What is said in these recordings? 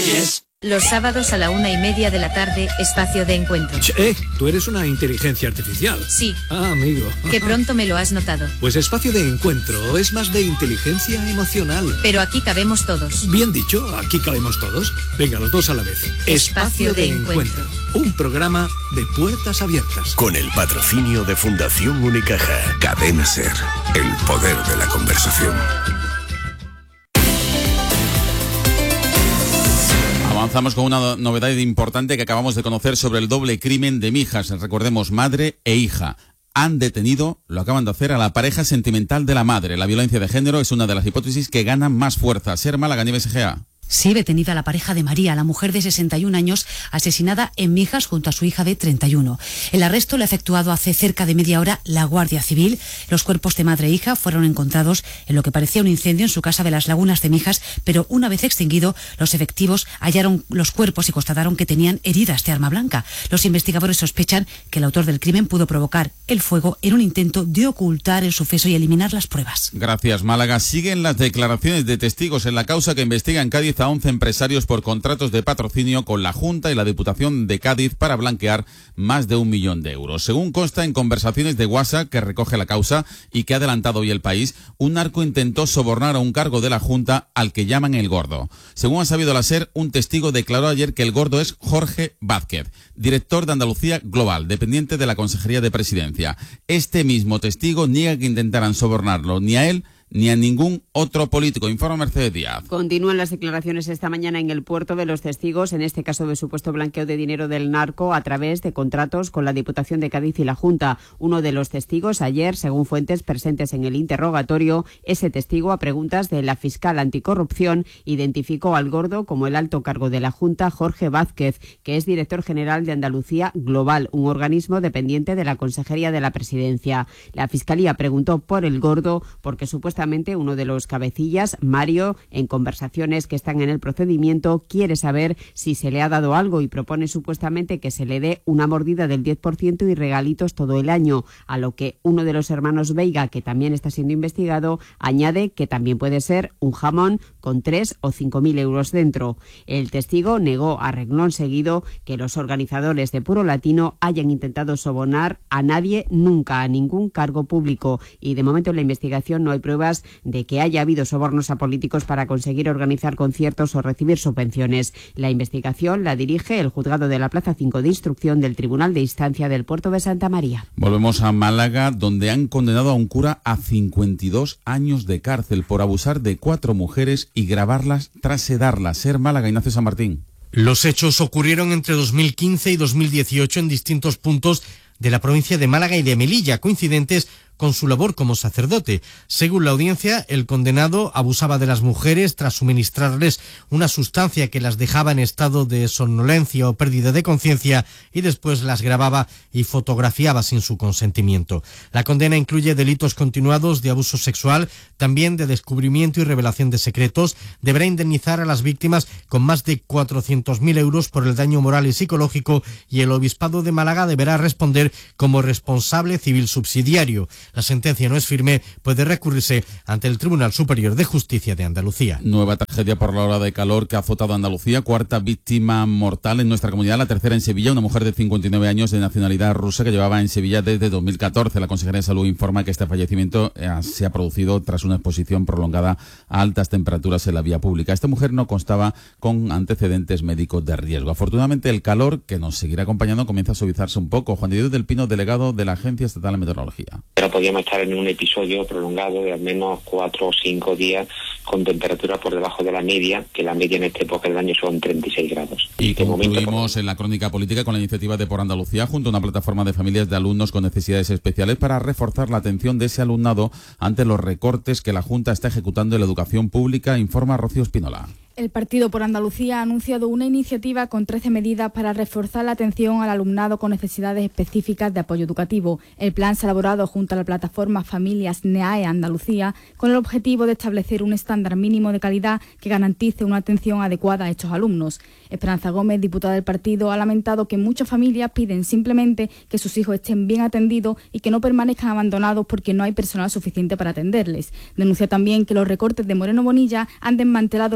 Yes. Los sábados a la 1:30 de la tarde, espacio de encuentro. Tú eres una inteligencia artificial. Sí. Ah, amigo. Que pronto me lo has notado. Pues espacio de encuentro es más de inteligencia emocional. Pero aquí cabemos todos. Bien dicho, aquí cabemos todos. Venga, los dos a la vez. Espacio de encuentro. Un programa de puertas abiertas. Con el patrocinio de Fundación Unicaja. Cadena Ser. El poder de la conversación. Avanzamos con una novedad importante que acabamos de conocer sobre el doble crimen de Mijas. Recordemos, madre e hija. Han detenido, lo acaban de hacer, a la pareja sentimental de la madre. La violencia de género es una de las hipótesis que ganan más fuerza. Ser Málaga, Nieves Egea. Sí, detenida la pareja de María, la mujer de 61 años, asesinada en Mijas junto a su hija de 31. El arresto lo ha efectuado hace cerca de media hora la Guardia Civil. Los cuerpos de madre e hija fueron encontrados en lo que parecía un incendio en su casa de las Lagunas de Mijas, pero una vez extinguido, los efectivos hallaron los cuerpos y constataron que tenían heridas de arma blanca. Los investigadores sospechan que el autor del crimen pudo provocar el fuego en un intento de ocultar el suceso y eliminar las pruebas. Gracias, Málaga. Siguen las declaraciones de testigos en la causa que investiga en Cádiz a 11 empresarios por contratos de patrocinio con la Junta y la Diputación de Cádiz para blanquear más de 1 millón de euros. Según consta en conversaciones de WhatsApp que recoge la causa y que ha adelantado hoy El País, un narco intentó sobornar a un cargo de la Junta al que llaman el Gordo. Según ha sabido la SER, un testigo declaró ayer que el Gordo es Jorge Vázquez, director de Andalucía Global, dependiente de la Consejería de Presidencia. Este mismo testigo niega que intentaran sobornarlo ni a él ni a ningún otro político. Informa Mercedes Díaz. Continúan las declaraciones esta mañana en el puerto de los testigos, en este caso de supuesto blanqueo de dinero del narco a través de contratos con la Diputación de Cádiz y la Junta. Uno de los testigos ayer, según fuentes presentes en el interrogatorio, ese testigo, a preguntas de la fiscal anticorrupción, identificó al Gordo como el alto cargo de la Junta, Jorge Vázquez, que es director general de Andalucía Global, un organismo dependiente de la Consejería de la Presidencia. La Fiscalía preguntó por el Gordo porque supuestamente uno de los cabecillas, Mario, en conversaciones que están en el procedimiento, quiere saber si se le ha dado algo y propone supuestamente que se le dé una mordida del 10% y regalitos todo el año, a lo que uno de los hermanos Veiga, que también está siendo investigado, añade que también puede ser un jamón con 3 o 5.000 euros dentro. El testigo negó a renglón seguido que los organizadores de Puro Latino hayan intentado sobornar a nadie nunca, a ningún cargo público, y de momento en la investigación no hay pruebas de que haya habido sobornos a políticos para conseguir organizar conciertos o recibir subvenciones. La investigación la dirige el juzgado de la Plaza 5 de Instrucción del Tribunal de Instancia del Puerto de Santa María. Volvemos a Málaga, donde han condenado a un cura a 52 años de cárcel por abusar de 4 mujeres y grabarlas tras sedarlas. Ser Málaga, Ignacio San Martín. Los hechos ocurrieron entre 2015 y 2018 en distintos puntos de la provincia de Málaga y de Melilla, coincidentes con su labor como sacerdote. Según la audiencia, el condenado abusaba de las mujeres tras suministrarles una sustancia que las dejaba en estado de somnolencia o pérdida de conciencia y después las grababa y fotografiaba sin su consentimiento. La condena incluye delitos continuados de abuso sexual, también de descubrimiento y revelación de secretos. Deberá indemnizar a las víctimas con más de 400.000 euros por el daño moral y psicológico, y el Obispado de Málaga deberá responder como responsable civil subsidiario. La sentencia no es firme, puede recurrirse ante el Tribunal Superior de Justicia de Andalucía. Nueva tragedia por la ola de calor que ha azotado a Andalucía, 4ª víctima mortal en nuestra comunidad, la 3ª en Sevilla, una mujer de 59 años de nacionalidad rusa que llevaba en Sevilla desde 2014. La Consejería de Salud informa que este fallecimiento se ha producido tras una exposición prolongada a altas temperaturas en la vía pública. Esta mujer no constaba con antecedentes médicos de riesgo. Afortunadamente, el calor, que nos seguirá acompañando, comienza a suavizarse un poco. Juan de Dios del Pino, delegado de la Agencia Estatal de Meteorología. Pero podríamos estar en un episodio prolongado de al menos 4 o 5 días con temperaturas por debajo de la media, que la media en esta época del año son 36 grados. Y concluimos en la crónica política con la iniciativa de Por Andalucía, junto a una plataforma de familias de alumnos con necesidades especiales, para reforzar la atención de ese alumnado ante los recortes que la Junta está ejecutando en la educación pública, informa Rocío Espinola. El Partido por Andalucía ha anunciado una iniciativa con 13 medidas para reforzar la atención al alumnado con necesidades específicas de apoyo educativo. El plan se ha elaborado junto a la plataforma Familias NEAE Andalucía con el objetivo de establecer un estándar mínimo de calidad que garantice una atención adecuada a estos alumnos. Esperanza Gómez, diputada del partido, ha lamentado que muchas familias piden simplemente que sus hijos estén bien atendidos y que no permanezcan abandonados porque no hay personal suficiente para atenderles. Denuncia también que los recortes de Moreno Bonilla han desmantelado la educación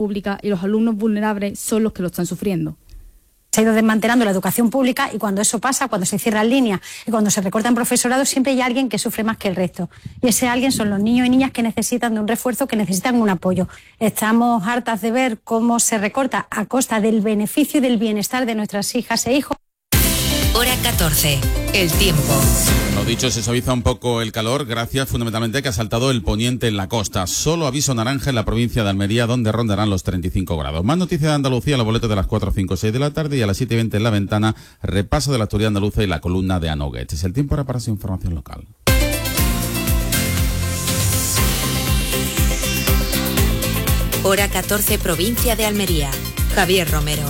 pública y los alumnos vulnerables son los que lo están sufriendo. Se ha ido desmantelando la educación pública y cuando eso pasa, cuando se cierran líneas y cuando se recortan profesorados, siempre hay alguien que sufre más que el resto. Y ese alguien son los niños y niñas que necesitan de un refuerzo, que necesitan un apoyo. Estamos hartas de ver cómo se recorta a costa del beneficio y del bienestar de nuestras hijas e hijos. Hora 14. El tiempo. Lo dicho, se suaviza un poco el calor, gracias fundamentalmente a que ha saltado el poniente en la costa. Solo aviso naranja en la provincia de Almería, donde rondarán los 35 grados. Más noticias de Andalucía, los boletos de las 4, 5, 6 de la tarde y a las 7:20 en La Ventana, repaso de la actualidad andaluza y la columna de Anoguet. Es el tiempo ahora para su información local. Hora 14, provincia de Almería. Javier Romero.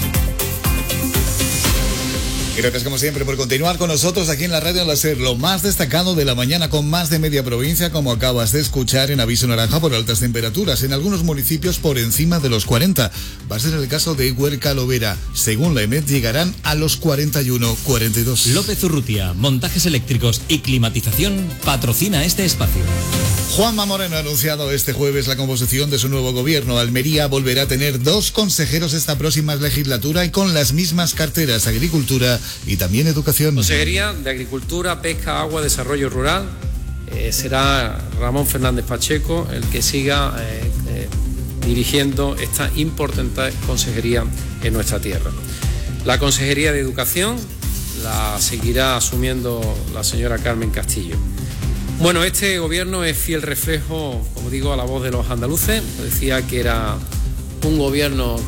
Gracias como siempre por continuar con nosotros aquí en la radio Láser, lo más destacado de la mañana con más de media provincia, como acabas de escuchar, en aviso naranja por altas temperaturas, en algunos municipios por encima de los 40. Va a ser el caso de Huerca Lovera. Según la EMET llegarán a los 41, 42. López Urrutia, montajes eléctricos y climatización, patrocina este espacio. Juanma Moreno ha anunciado este jueves la composición de su nuevo gobierno. Almería volverá a tener 2 consejeros esta próxima legislatura y con las mismas carteras: Agricultura y también Educación. Consejería de Agricultura, Pesca, Agua, Desarrollo Rural. Será Ramón Fernández Pacheco el que siga dirigiendo esta importante consejería en nuestra tierra. La Consejería de Educación la seguirá asumiendo la señora Carmen Castillo. Bueno, este gobierno es fiel reflejo, como digo, a la voz de los andaluces. Decía que era un gobierno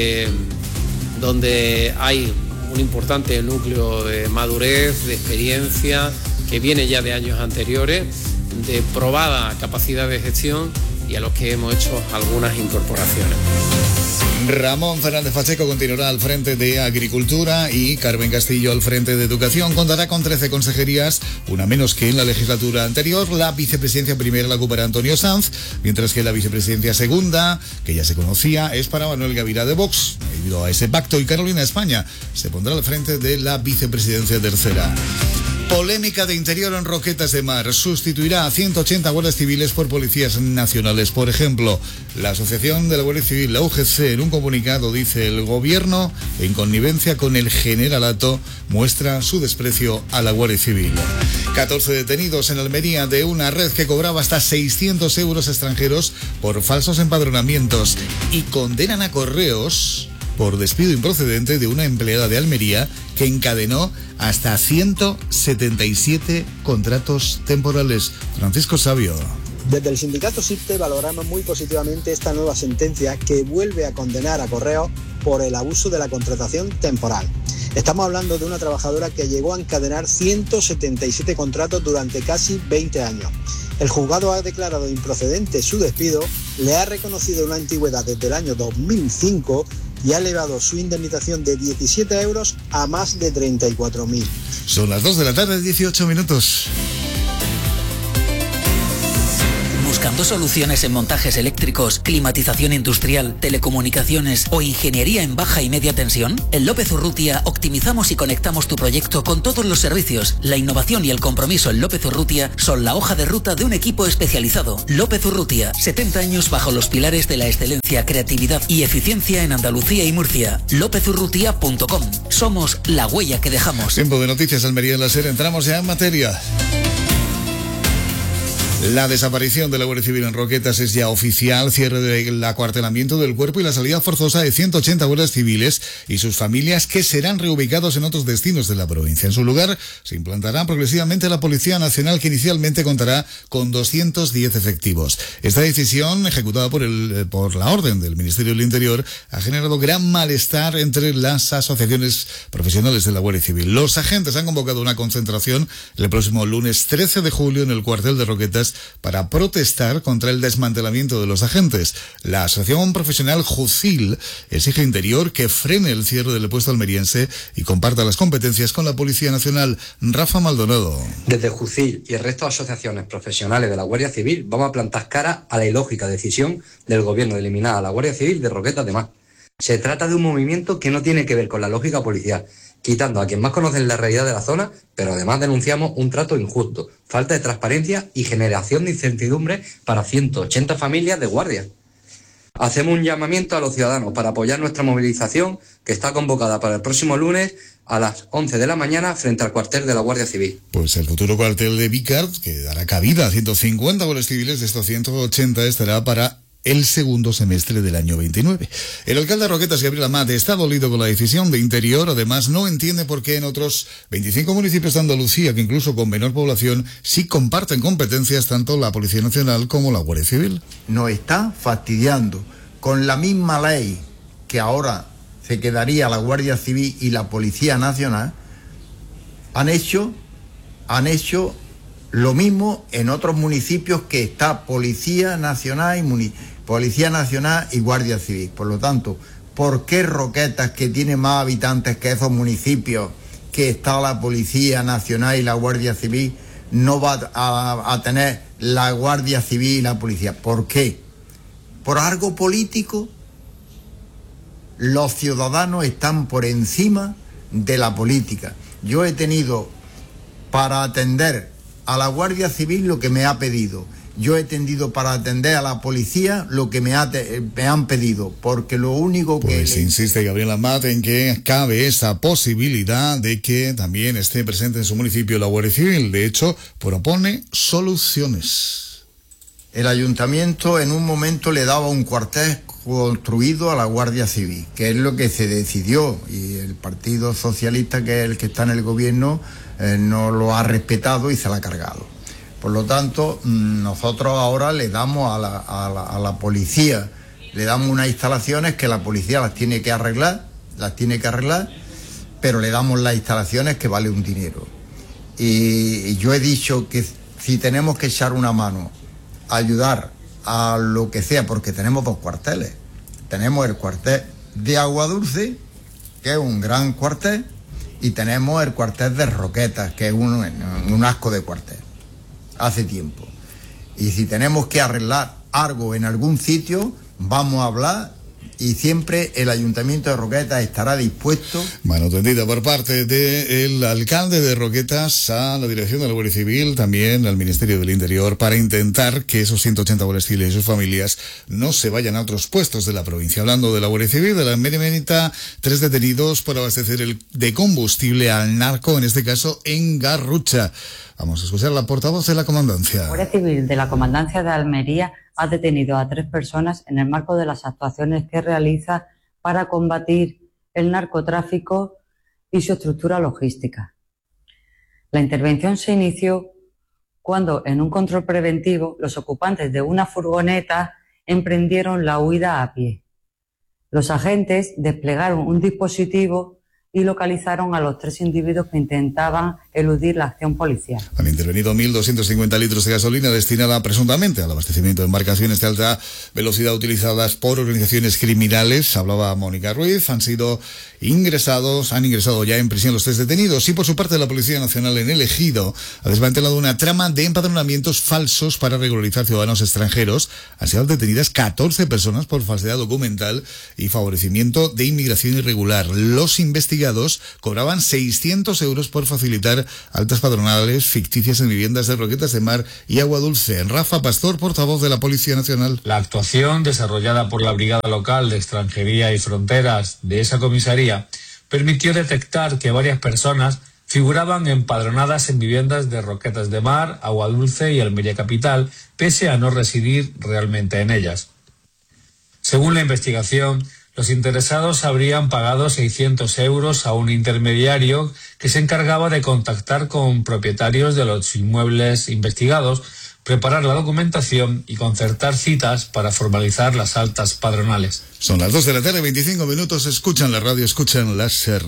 donde hay un importante núcleo de madurez, de experiencia, que viene ya de años anteriores, de probada capacidad de gestión y a los que hemos hecho algunas incorporaciones. Ramón Fernández Pacheco continuará al frente de Agricultura y Carmen Castillo al frente de Educación. Contará con 13 consejerías, una menos que en la legislatura anterior. La vicepresidencia primera la ocupará Antonio Sanz, mientras que la vicepresidencia segunda, que ya se conocía, es para Manuel Gavirá de Vox. Debido a ese pacto, y Carolina España se pondrá al frente de la vicepresidencia tercera. Polémica de Interior en Roquetas de Mar. Sustituirá a 180 guardias civiles por policías nacionales. Por ejemplo, la Asociación de la Guardia Civil, la UGC, en un comunicado dice: el gobierno, en connivencia con el generalato, muestra su desprecio a la Guardia Civil. 14 detenidos en Almería de una red que cobraba hasta 600 euros extranjeros por falsos empadronamientos, y condenan a Correos por despido improcedente de una empleada de Almería que encadenó hasta 177 contratos temporales. Francisco Sabio. Desde el sindicato SIPTE valoramos muy positivamente esta nueva sentencia que vuelve a condenar a Correos por el abuso de la contratación temporal. Estamos hablando de una trabajadora que llegó a encadenar 177 contratos durante casi 20 años. El juzgado ha declarado improcedente su despido, le ha reconocido una antigüedad desde el año 2005 y ha elevado su indemnización de 17 euros a más de 34.000. Son las 2 de la tarde, 18 minutos. ¿Buscando soluciones en montajes eléctricos, climatización industrial, telecomunicaciones o ingeniería en baja y media tensión? En López Urrutia optimizamos y conectamos tu proyecto con todos los servicios. La innovación y el compromiso en López Urrutia son la hoja de ruta de un equipo especializado. López Urrutia, 70 años bajo los pilares de la excelencia, creatividad y eficiencia en Andalucía y Murcia. lopezurrutia.com. Somos la huella que dejamos. Tiempo de noticias, Almería en Láser. Entramos ya en materia. La desaparición de la Guardia Civil en Roquetas es ya oficial. Cierre del acuartelamiento del cuerpo y la salida forzosa de 180 guardias civiles y sus familias, que serán reubicados en otros destinos de la provincia. En su lugar se implantará progresivamente la Policía Nacional, que inicialmente contará con 210 efectivos. Esta decisión, ejecutada por la orden del Ministerio del Interior, ha generado gran malestar entre las asociaciones profesionales de la Guardia Civil. Los agentes han convocado una concentración el próximo lunes 13 de julio en el cuartel de Roquetas para protestar contra el desmantelamiento de los agentes. La asociación profesional JUCIL exige Interior que frene el cierre del puesto almeriense y comparta las competencias con la Policía Nacional. Rafa Maldonado. Desde JUCIL y el resto de asociaciones profesionales de la Guardia Civil vamos a plantar cara a la ilógica decisión del gobierno de eliminar a la Guardia Civil de Roquetas de Mar. Se trata de un movimiento que no tiene que ver con la lógica policial, quitando a quien más conoce la realidad de la zona, pero además denunciamos un trato injusto, falta de transparencia y generación de incertidumbre para 180 familias de guardias. Hacemos un llamamiento a los ciudadanos para apoyar nuestra movilización, que está convocada para el próximo lunes a las 11 de la mañana frente al cuartel de la Guardia Civil. Pues el futuro cuartel de Vícar, que dará cabida a 150 guardias civiles, de estos 180 estará para el segundo semestre del año 29. El alcalde de Roquetas, Gabriel Amat, está dolido con la decisión de Interior. Además, no entiende por qué en otros 25 municipios de Andalucía, que incluso con menor población, sí comparten competencias tanto la Policía Nacional como la Guardia Civil. Nos está fastidiando con la misma ley que ahora se quedaría la Guardia Civil y la Policía Nacional. Han hecho lo mismo en otros municipios, que está Policía Nacional y Guardia Civil. Por lo tanto, ¿por qué Roquetas, que tiene más habitantes que esos municipios, que está la Policía Nacional y la Guardia Civil, no va a tener la Guardia Civil y la Policía? ¿Por qué? ¿Por algo político? Los ciudadanos están por encima de la política. Yo he tenido para atender a la Guardia Civil lo que me ha pedido. Yo he tenido para atender a la policía lo que me han pedido, porque lo único que... Pues insiste Gabriel Amat en que cabe esa posibilidad de que también esté presente en su municipio la Guardia Civil. De hecho, propone soluciones. El ayuntamiento en un momento le daba un cuartel construido a la Guardia Civil, que es lo que se decidió, y el Partido Socialista, que es el que está en el gobierno, no lo ha respetado y se la ha cargado. Por lo tanto, nosotros ahora le damos a la policía, le damos unas instalaciones que la policía las tiene que arreglar, pero le damos las instalaciones que vale un dinero. Y yo he dicho que si tenemos que echar una mano, ayudar a lo que sea, porque tenemos dos cuarteles. Tenemos el cuartel de Aguadulce, que es un gran cuartel, y tenemos el cuartel de Roquetas, que es un asco de cuartel, hace tiempo. Y si tenemos que arreglar algo en algún sitio, vamos a hablar, y siempre el Ayuntamiento de Roquetas estará dispuesto. Mano tendida por parte del alcalde de Roquetas a la Dirección de la Guardia Civil, también al Ministerio del Interior, para intentar que esos 180 guardias civiles y sus familias no se vayan a otros puestos de la provincia. Hablando de la Guardia Civil, de la Benemérita, 3 detenidos por abastecer de combustible al narco, en este caso en Garrucha. Vamos a escuchar a la portavoz de la Comandancia. La Guardia Civil de la Comandancia de Almería ha detenido a 3 personas en el marco de las actuaciones que realiza para combatir el narcotráfico y su estructura logística. La intervención se inició cuando, en un control preventivo, los ocupantes de una furgoneta emprendieron la huida a pie. Los agentes desplegaron un dispositivo y localizaron a los 3 individuos que intentaban eludir la acción policial. Han intervenido 1.250 litros de gasolina destinada presuntamente al abastecimiento de embarcaciones de alta velocidad utilizadas por organizaciones criminales. Hablaba Mónica Ruiz. Han ingresado ya en prisión los 3 detenidos. Y por su parte, la Policía Nacional en el Ejido ha desmantelado una trama de empadronamientos falsos para regularizar ciudadanos extranjeros. Han sido detenidas 14 personas por falsedad documental y favorecimiento de inmigración irregular. Los investigadores cobraban 600 euros por facilitar altas patronales ficticias en viviendas de Roquetas de Mar y Aguadulce. Rafa Pastor, portavoz de la Policía Nacional. La actuación desarrollada por la Brigada Local de Extranjería y Fronteras de esa comisaría permitió detectar que varias personas figuraban empadronadas en viviendas de Roquetas de Mar, Aguadulce y Almería Capital, pese a no residir realmente en ellas. Según la investigación, los interesados habrían pagado 600 euros a un intermediario que se encargaba de contactar con propietarios de los inmuebles investigados, preparar la documentación y concertar citas para formalizar las altas padronales. Son las 2 de la tarde, 25 minutos. Escuchan la radio, escuchan la Serra.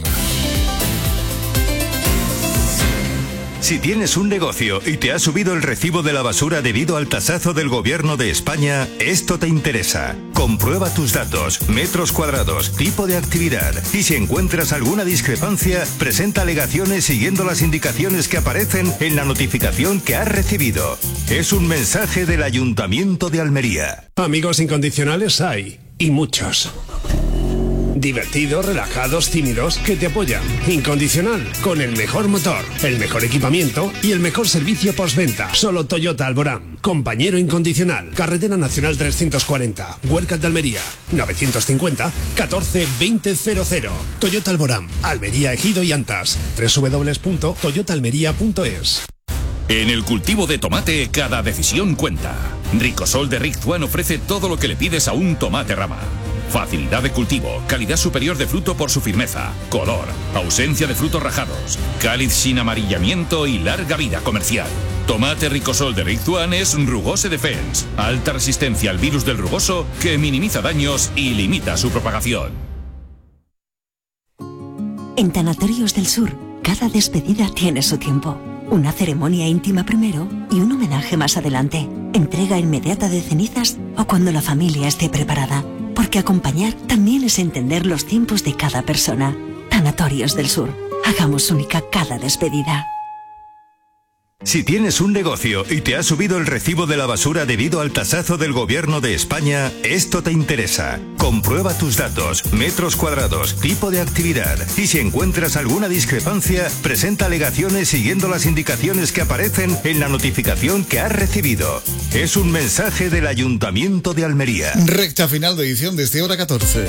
Si tienes un negocio y te ha subido el recibo de la basura debido al tasazo del Gobierno de España, esto te interesa. Comprueba tus datos, metros cuadrados, tipo de actividad y si encuentras alguna discrepancia, presenta alegaciones siguiendo las indicaciones que aparecen en la notificación que has recibido. Es un mensaje del Ayuntamiento de Almería. Amigos incondicionales hay, y muchos. Divertidos, relajados, tímidos, que te apoyan. Incondicional, con el mejor motor, el mejor equipamiento y el mejor servicio postventa. Solo Toyota Alborán. Compañero incondicional. Carretera Nacional 340. Huercas de Almería. 950 14 2000. Toyota Alborán. Almería, Ejido y Antas. www.toyotalmería.es. En el cultivo de tomate, cada decisión cuenta. Ricosol de Rick One ofrece todo lo que le pides a un tomate rama. Facilidad de cultivo, calidad superior de fruto por su firmeza, color, ausencia de frutos rajados, cáliz sin amarillamiento y larga vida comercial. Tomate Ricosol de Rick One es Rugose Defense, alta resistencia al virus del rugoso que minimiza daños y limita su propagación. En Tanatorios del Sur, cada despedida tiene su tiempo. Una ceremonia íntima primero y un homenaje más adelante. Entrega inmediata de cenizas o cuando la familia esté preparada. Porque acompañar también es entender los tiempos de cada persona. Tanatorios del Sur. Hagamos única cada despedida. Si tienes un negocio y te ha subido el recibo de la basura debido al tasazo del Gobierno de España, esto te interesa. Comprueba tus datos, metros cuadrados, tipo de actividad y si encuentras alguna discrepancia, presenta alegaciones siguiendo las indicaciones que aparecen en la notificación que has recibido. Es un mensaje del Ayuntamiento de Almería. Recta final de edición desde hora 14.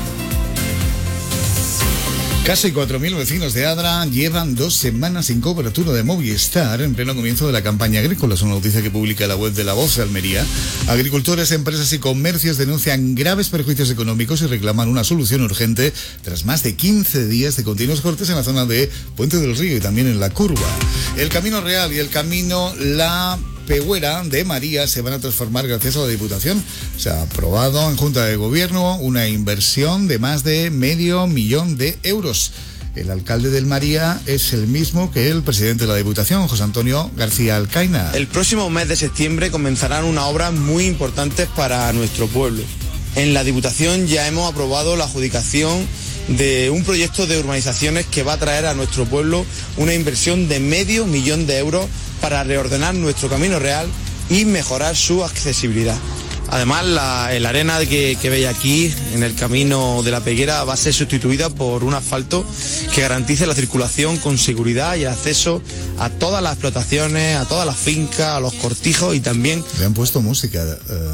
Casi 4.000 vecinos de Adra llevan 2 semanas sin cobertura de Movistar en pleno comienzo de la campaña agrícola. Es una noticia que publica la web de La Voz de Almería. Agricultores, empresas y comercios denuncian graves perjuicios económicos y reclaman una solución urgente tras más de 15 días de continuos cortes en la zona de Puente del Río y también en La Curva. El Camino Real y el Camino La Pegüera de María se van a transformar gracias a la Diputación. Se ha aprobado en Junta de Gobierno una inversión de más de $500.000 de euros. El alcalde del María es el mismo que el presidente de la Diputación, José Antonio García Alcaina. El próximo mes de septiembre comenzarán unas obras muy importantes para nuestro pueblo. En la Diputación ya hemos aprobado la adjudicación de un proyecto de urbanizaciones que va a traer a nuestro pueblo una inversión de $500.000 de euros para reordenar nuestro Camino Real y mejorar su accesibilidad. Además, la arena que veis aquí en el Camino de la Peguera va a ser sustituida por un asfalto que garantice la circulación con seguridad y el acceso a todas las explotaciones, a todas las fincas, a los cortijos y también... Le han puesto música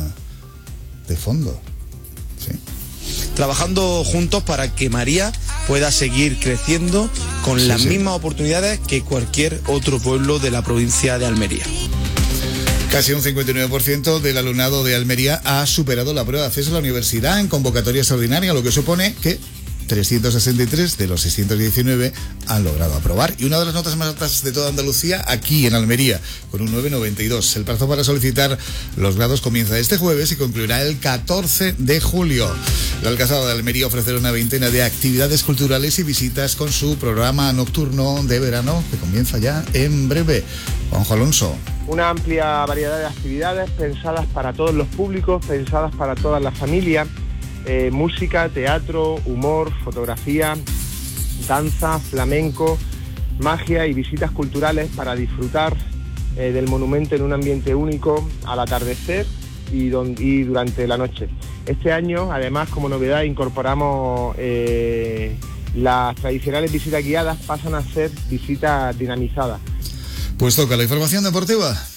de fondo. Sí. Trabajando juntos para que María pueda seguir creciendo con las mismas oportunidades que cualquier otro pueblo de la provincia de Almería. Casi un 59% del alumnado de Almería ha superado la prueba de acceso a la universidad en convocatoria extraordinaria, lo que supone que 363 de los 619 han logrado aprobar. Y una de las notas más altas de toda Andalucía, aquí en Almería, con un 9,92. El plazo para solicitar los grados comienza este jueves y concluirá el 14 de julio. La Alcazaba de Almería ofrecerá una veintena de actividades culturales y visitas con su programa nocturno de verano, que comienza ya en breve. Juanjo Alonso. Una amplia variedad de actividades pensadas para todos los públicos, pensadas para todas las familias. Música, teatro, humor, fotografía, danza, flamenco, magia y visitas culturales para disfrutar del monumento en un ambiente único al atardecer y durante la noche. Este año, además, como novedad, incorporamos las tradicionales visitas guiadas, pasan a ser visitas dinamizadas. Pues toca la información deportiva.